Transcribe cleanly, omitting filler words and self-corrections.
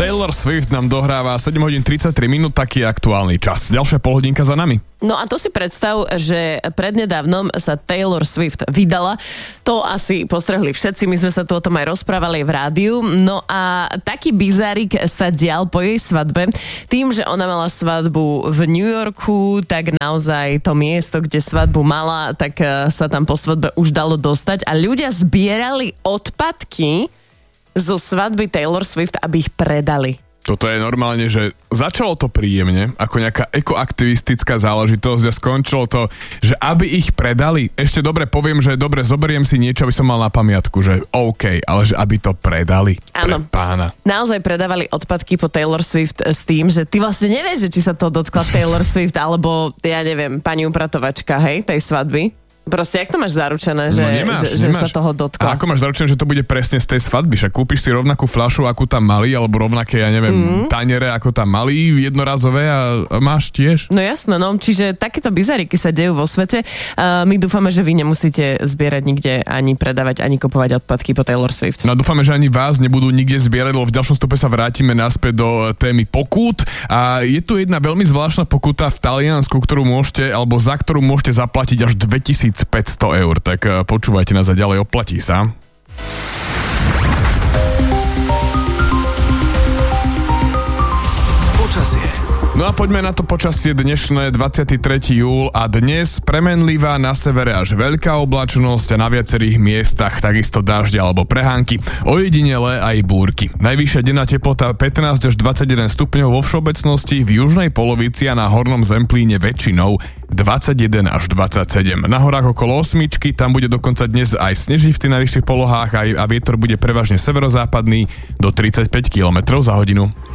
Taylor Swift nám dohráva 7 hodín 33 minút, taký aktuálny čas. Ďalšia polhodinka za nami. No a to si predstav, že prednedávnom sa Taylor Swift vydala. To asi postrehli všetci, my sme sa tu o tom aj rozprávali v rádiu. No a taký bizárik sa dial po jej svadbe. Tým, že ona mala svadbu v New Yorku, tak naozaj to miesto, kde svadbu mala, tak sa tam po svadbe už dalo dostať a ľudia zbierali odpadky zo svadby Taylor Swift, aby ich predali. Toto je normálne, že začalo to príjemne, ako nejaká ekoaktivistická záležitosť a skončilo to, že aby ich predali, ešte dobre poviem, že dobre, zoberiem si niečo, aby som mal na pamiatku, že OK, ale že aby to predali. Áno. Pre pána. Naozaj predávali odpadky po Taylor Swift s tým, že ty vlastne nevieš, že či sa to dotkla Taylor Swift, alebo ja neviem, pani upratovačka, hej, tej svadby. Proste, jak to máš zaručené, že, nemáš. sa toho dotkla? A ako máš zaručené, že to bude presne z tej svadby? Však kúpiš si rovnakú fľašu, akú tam mali, alebo rovnaké, ja neviem, taniere, ako tam mali, jednorazové a máš tiež? No jasno, no. Čiže takéto bizariky sa dejú vo svete. My dúfame, že vy nemusíte zbierať nikde, ani predávať, ani kupovať odpadky po Taylor Swift. No dúfame, že ani vás nebudú nikde zbierať, lebo v ďalšom stupe sa vrátime naspäť do témy pokút. A je tu jedna veľmi zvláštna pokuta v Taliansku, za ktorú môžete zaplatiť až 2500 eur, tak počúvajte nás a ďalej, oplatí sa. Počasie. No a poďme na to počasie dnešné 23. júl a dnes premenlivá, na severe až veľká oblačnosť a na viacerých miestach takisto dažď alebo prehánky, ojedinele aj búrky. Najvyššia denná teplota 15 až 21 stupňov vo všeobecnosti, v južnej polovici a na hornom Zemplíne väčšinou 21 až 27. Na horách okolo osmičky, tam bude dokonca dnes aj snežiť v tých najvyšších polohách a vietor bude prevažne severozápadný do 35 km za hodinu.